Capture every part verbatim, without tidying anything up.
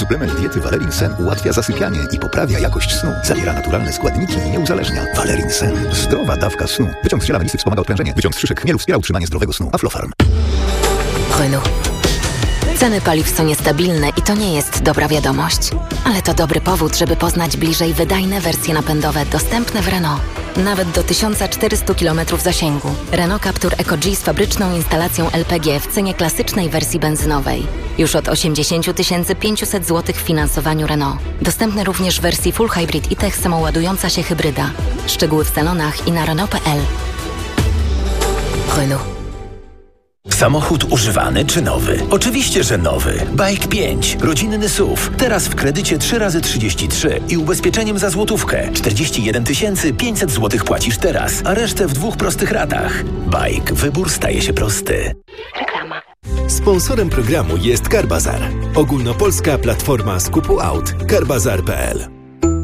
Suplement diety Valerin Sen ułatwia zasypianie i poprawia jakość snu. Zawiera naturalne składniki i nie uzależnia. Valerin Sen. Zdrowa dawka snu. Wyciąg z ziela melisy wspomaga odprężenie. Wyciąg z szyszek chmielu wspiera utrzymanie zdrowego snu. Aflofarm. Renault. Ceny paliw są niestabilne i to nie jest dobra wiadomość. Ale to dobry powód, żeby poznać bliżej wydajne wersje napędowe dostępne w Renault. Nawet do tysiąc czterysta kilometrów zasięgu. Renault Captur Eco G z fabryczną instalacją L P G w cenie klasycznej wersji benzynowej. Już od osiemdziesiąt tysięcy pięćset złotych w finansowaniu Renault. Dostępny również w wersji Full Hybrid i-Tech samoładująca się hybryda. Szczegóły w salonach i na Renault kropka p l. Renault. Samochód używany czy nowy? Oczywiście, że nowy. Bike pięć. Rodzinny S U V. Teraz w kredycie trzy razy trzydzieści trzy i ubezpieczeniem za złotówkę. czterdzieści jeden tysięcy pięćset złotych płacisz teraz, a resztę w dwóch prostych ratach. Bike. Wybór staje się prosty. Reklama. Sponsorem programu jest Carbazar. Ogólnopolska platforma skupu aut. carbazar kropka p l.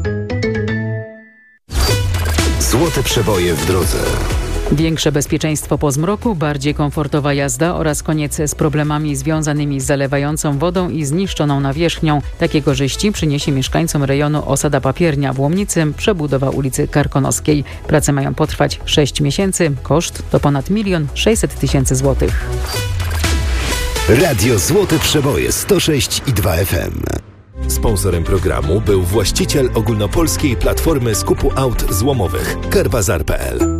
Złote przeboje w drodze. Większe bezpieczeństwo po zmroku, bardziej komfortowa jazda oraz koniec z problemami związanymi z zalewającą wodą i zniszczoną nawierzchnią. Takie korzyści przyniesie mieszkańcom rejonu Osada Papiernia w Łomnicy przebudowa ulicy Karkonoskiej. Prace mają potrwać sześć miesięcy. Koszt to ponad milion sześćset tysięcy złotych. Radio Złote Przeboje sto sześć i dwa F M. Sponsorem programu był właściciel ogólnopolskiej platformy skupu aut złomowych Carbazar kropka p l.